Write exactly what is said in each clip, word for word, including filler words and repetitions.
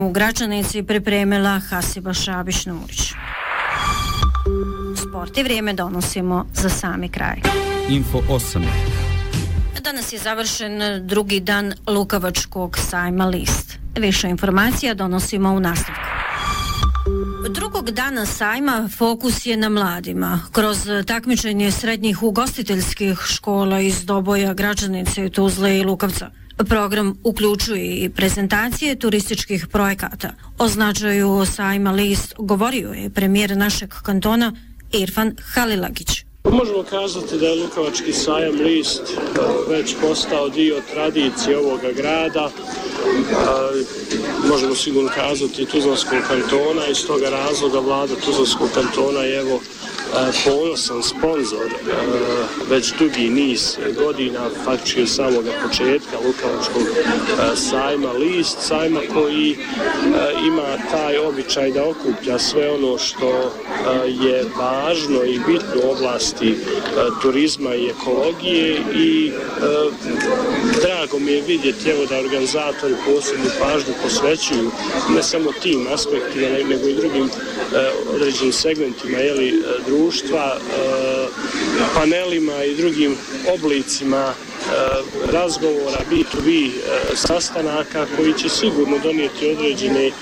U Gračanici pripremila Hasiba Šabić-Nurić. Sport i vrijeme donosimo za sami kraj. Info osam. Danas je završen drugi dan Lukavačkog sajma List. Više informacija donosimo u nastavku. Drugog dana sajma fokus je na mladima. Kroz takmičenje srednjih ugostiteljskih škola iz Doboja, Gračanice, Tuzle i Lukavca. Program uključuje i prezentacije turističkih projekata. O značaju sajma List govorio je premijer našeg kantona Irfan Halilagić. Možemo kazati da je Lukavački sajam List već postao dio tradicije ovoga grada. Možemo sigurno kazati Tuzlanskog kantona i iz toga razloga vlada Tuzlanskog kantona je evo ponosan sponzor već dugi niz godina, faktički od samog početka Lukavačkog sajma List, sajma koji ima taj običaj da okuplja sve ono što je važno i bitno u oblasti turizma i ekologije i drago mi je vidjeti evo da organizatori posebnu pažnju posvećuju ne samo tim aspektima nego i drugim određenim segmentima jeli, društva, panelima i drugim oblicima razgovora B to B sastanaka koji će sigurno donijeti određene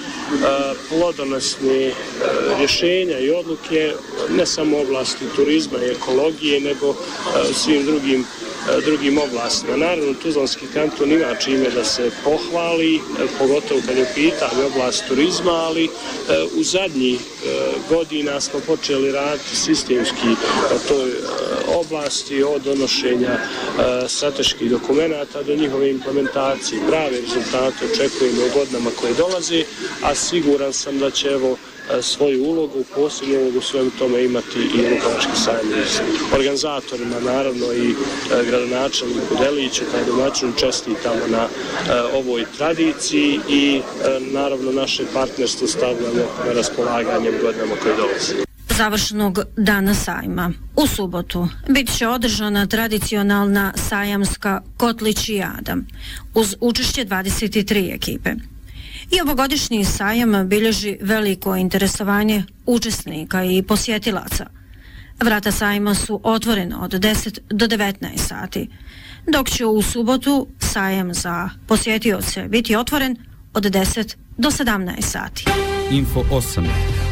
plodonosne rješenja i odluke ne samo u oblasti turizma i ekologije nego svim drugim drugim oblastima. Naravno, Tuzlanski kanton ima čime da se pohvali, pogotovo kad je u pitanju oblast turizma, ali u zadnjih godina smo počeli raditi sistemski na toj oblasti od donošenja strateških dokumenata do njihove implementacije. Prave rezultate očekujemo u godinama koje dolaze, a siguran sam da će evo svoju ulogu, posebnu ulogu u svemu tome imati i Lukavački sajam List. Organizatorima, naravno i gradonačelniku Deliću, kao domaćinu čestitamo na ovoj tradiciji i naravno naše partnerstvo stavljamo na raspolaganje u godinama koje dolaze. Završnog dana sajma. U subotu bit će održana tradicionalna sajamska Kotličijada uz učešće dvadeset tri ekipe. I ovogodišnji sajam bilježi veliko interesovanje učesnika i posjetilaca. Vrata sajma su otvorena od deset do devetnaest sati, dok će u subotu sajam za posjetioce biti otvoren od deset do sedamnaest sati. Info osam.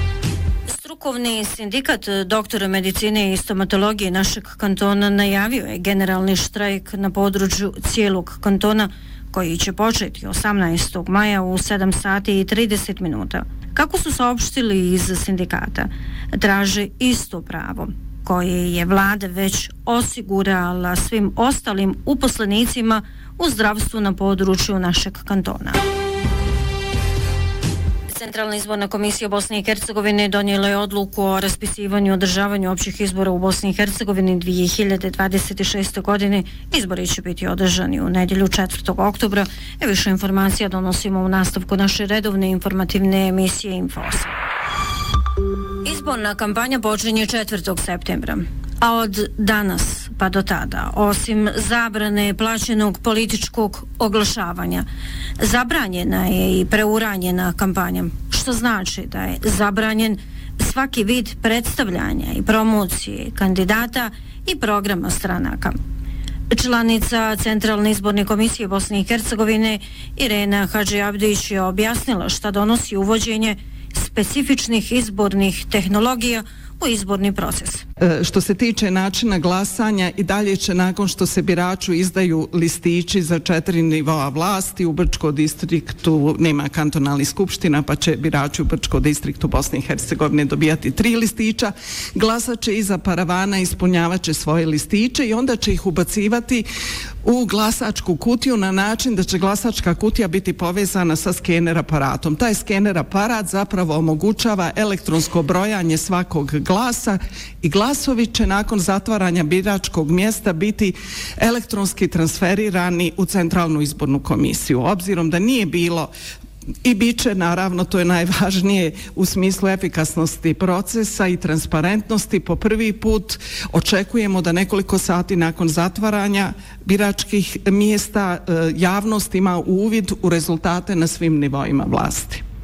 Strukovni sindikat doktora medicine i stomatologije našeg kantona najavio je generalni štrajk na području cijelog kantona koji će početi osamnaestog maja u sedam sati i trideset minuta. Kako su saopštili iz sindikata, traže isto pravo koje je vlada već osigurala svim ostalim uposlenicima u zdravstvu na području našeg kantona. Centralna izborna komisija Bosne i Hercegovine donijela je odluku o raspisivanju i održavanju općih izbora u Bosni i Hercegovini dvije hiljade dvadeset šeste. godine. Izbori će biti održani u nedjelju četvrtog oktobra. E više informacija donosimo u nastavku naše redovne informativne emisije Info osam. Izborna kampanja počinje četvrtog septembra. A od danas pa do tada, osim zabrane plaćenog političkog oglašavanja, zabranjena je i preuranjena kampanja, što znači da je zabranjen svaki vid predstavljanja i promocije kandidata i programa stranaka. Članica Centralne izborne komisije Bosne i Hercegovine Irena Hadžiabdić je objasnila šta donosi uvođenje specifičnih izbornih tehnologija u izborni proces. E, što se tiče načina glasanja, i dalje će nakon što se biraču izdaju listići za četiri nivoa vlasti, u Brčkom distriktu nema kantonalnih skupština, pa će birači u Brčkom distriktu Bosne i Hercegovine dobijati tri listića, glasat će iza paravana, ispunjavat će svoje listiće i onda će ih ubacivati u glasačku kutiju na način da će glasačka kutija biti povezana sa skener aparatom. Taj skener aparat zapravo omogućava elektronsko brojanje svakog glasa i glasovi će nakon zatvaranja biračkog mjesta biti elektronski transferirani u Centralnu izbornu komisiju. Obzirom da nije bilo i bit će, naravno, to je najvažnije u smislu efikasnosti procesa i transparentnosti, po prvi put očekujemo da nekoliko sati nakon zatvaranja biračkih mjesta javnost ima uvid u rezultate na svim nivoima vlasti.